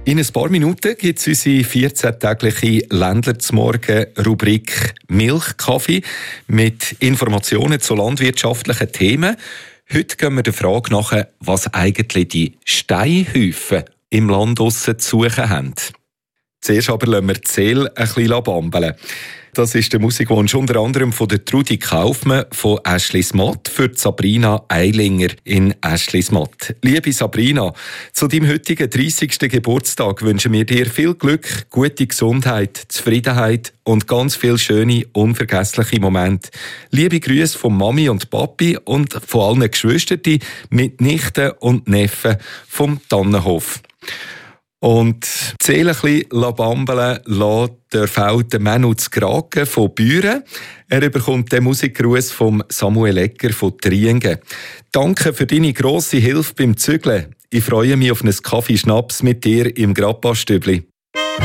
In ein paar Minuten gibt es unsere 14-tägliche Ländler-zum-Morgen-Rubrik Milch-Kaffee mit Informationen zu landwirtschaftlichen Themen. Heute gehen wir der Frage nach, was eigentlich die Steinhäufen im Land draussen zu suchen haben. Zuerst aber lassen wir die Seele ein bisschen bambeln. Das ist der Musikwunsch unter anderem von der Trudi Kaufmann von Aeschlismatt für Sabrina Eilinger in Aeschlismatt. Liebe Sabrina, zu deinem heutigen 30. Geburtstag wünschen wir dir viel Glück, gute Gesundheit, Zufriedenheit und ganz viele schöne, unvergessliche Momente. Liebe Grüße von Mami und Papi und von allen Geschwistern mit Nichten und Neffen vom Tannenhof. Und die Seele ein bisschen bambeln lässt der auch der Manu Zgraken von Büren. Er bekommt den Musikgruß von Samuel Egger von Triengen. Danke für deine grosse Hilfe beim Zügeln. Ich freue mich auf einen Kaffee-Schnaps mit dir im Grappa-Stübli.